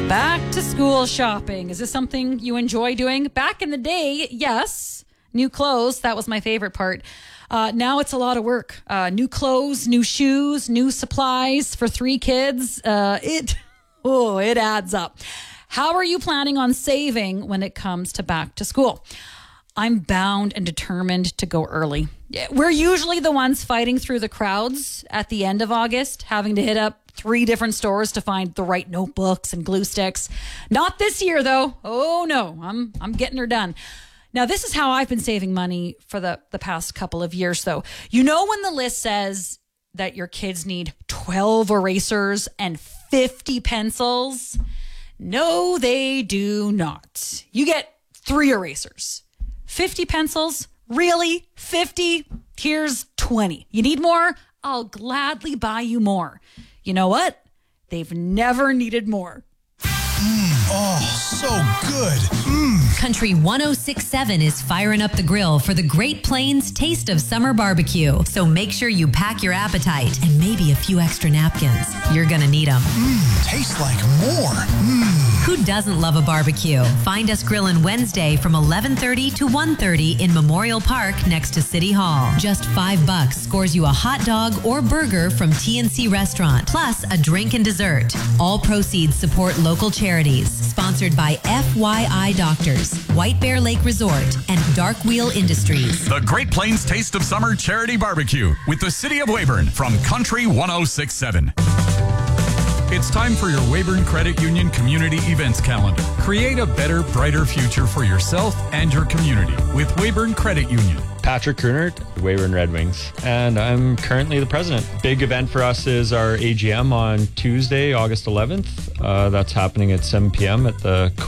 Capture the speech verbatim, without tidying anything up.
Back to school shopping. Is this something you enjoy doing? Back in the day, yes. New clothes, that was my favorite part. Uh, now it's a lot of work. Uh, new clothes, new shoes, new supplies for three kids. Uh, it, oh, it adds up. How are you planning on saving when it comes to back to school? I'm bound and determined to go early. We're usually the ones fighting through the crowds at the end of August, having to hit up three different stores to find the right notebooks and glue sticks. Not this year, though. Oh, no, I'm I'm getting her done. Now, this is how I've been saving money for the, the past couple of years, though. You know when the list says that your kids need twelve erasers and fifty pencils? No, they do not. You get three erasers. fifty pencils? Really? fifty? Here's twenty. You need more? I'll gladly buy you more. You know what? They've never needed more. Mm, oh, so good. Mm. Country one oh six point seven is firing up the grill for the Great Plains Taste of Summer Barbecue. So make sure you pack your appetite and maybe a few extra napkins. You're going to need them. Mmm, tastes like more. Mmm. Who doesn't love a barbecue? Find us grilling Wednesday from eleven thirty to one thirty in Memorial Park next to City Hall. Just five bucks scores you a hot dog or burger from T and C Restaurant, plus a drink and dessert. All proceeds support local charities. Sponsored by F Y I Doctors, White Bear Lake Resort, and Dark Wheel Industries. The Great Plains Taste of Summer Charity Barbecue with the City of Weyburn from Country one oh six point seven. It's time for your Weyburn Credit Union Community Events Calendar. Create a better, brighter future for yourself and your community with Weyburn Credit Union. Patrick Kernert, Weyburn Red Wings, and I'm currently the president. Big event for us is our A G M on Tuesday, August eleventh. Uh, that's happening at seven p.m. at the